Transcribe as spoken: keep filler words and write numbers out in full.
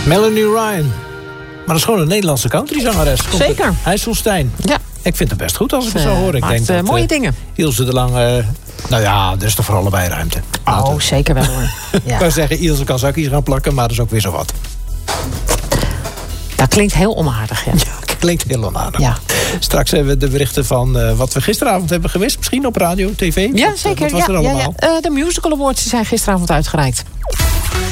Melanie Ryan. Maar dat is gewoon een Nederlandse countryzangeres. Zeker. IJsselstein. Ja. Ik vind het best goed als ik het Uh, zo hoor. Ik maakt, denk uh, dat, mooie uh, dingen. Ilse de Lange... Uh, nou ja, er is toch voor allebei ruimte. Oh, Laten. zeker wel hoor. Ja. Ik zou zeggen, Ilse kan zakjes gaan plakken, maar dat is ook weer zo wat. Dat klinkt heel onaardig, ja. Ja, klinkt heel onaardig. Ja. Straks hebben we de berichten van uh, wat we gisteravond hebben gewist. Misschien op radio, tv. Ja, wat, zeker. Wat was ja, er allemaal? Ja, ja. Uh, de Musical Awards die zijn gisteravond uitgereikt.